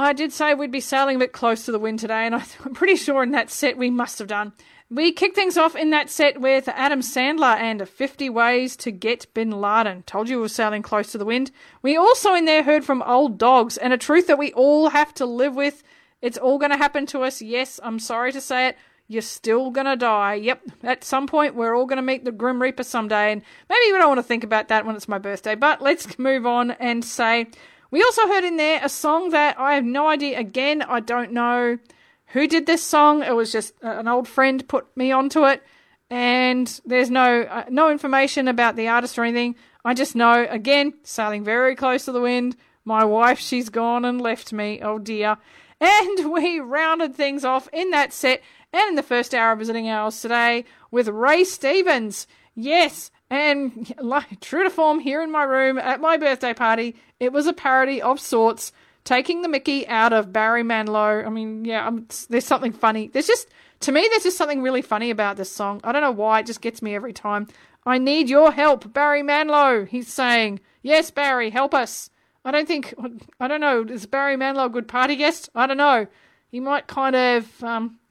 I did say we'd be sailing a bit close to the wind today, and I'm pretty sure in that set we must have done. We kicked things off in that set with Adam Sandler and 50 Ways to Get Bin Laden. Told you we were sailing close to the wind. We also in there heard from Old Dogs, and a truth that we all have to live with. It's all going to happen to us. Yes, I'm sorry to say it. You're still going to die. Yep, at some point we're all going to meet the Grim Reaper someday, and maybe we don't want to think about that when it's my birthday, but let's move on and say we also heard in there a song that I have no idea. Again, I don't know who did this song. It was just an old friend put me onto it, and there's no information about the artist or anything. I just know, again, sailing very close to the wind. My wife, she's gone and left me. Oh dear. And we rounded things off in that set and in the first hour of Visiting Hours today with Ray Stevens. Yes, and like true to form here in my room at my birthday party, it was a parody of sorts, taking the mickey out of Barry Manilow. I mean, yeah, there's something funny. There's just something really funny about this song. I don't know why, it just gets me every time. I need your help, Barry Manilow, he's saying. Yes, Barry, help us. I don't know, is Barry Manilow a good party guest? I don't know. He might kind of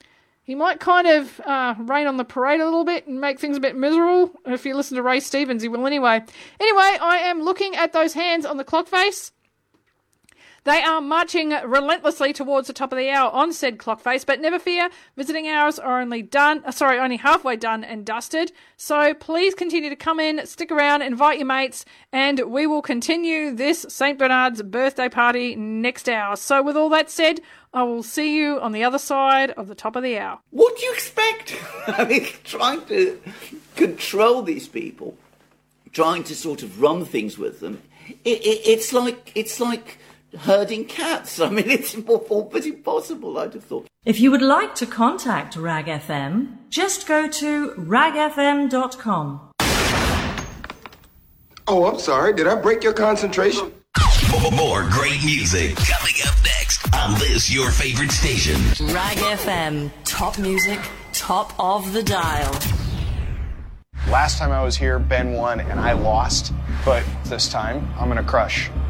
rain on the parade a little bit and make things a bit miserable. If you listen to Ray Stevens, he will anyway. Anyway, I am looking at those hands on the clock face. They are marching relentlessly towards the top of the hour on said clock face, but never fear, Visiting Hours are only halfway done and dusted. So please continue to come in, stick around, invite your mates, and we will continue this St. Bernard's birthday party next hour. So with all that said, I will see you on the other side of the top of the hour. What do you expect? I mean, trying to control these people, trying to sort of run things with them, it's like herding cats. I mean, it's all but impossible, I'd have thought. If you would like to contact RAG FM, just go to ragfm.com. Oh, I'm sorry. Did I break your concentration? More great music coming up next on this, your favorite station. RAG FM. Top music, top of the dial. Last time I was here, Ben won and I lost. But this time, I'm going to crush.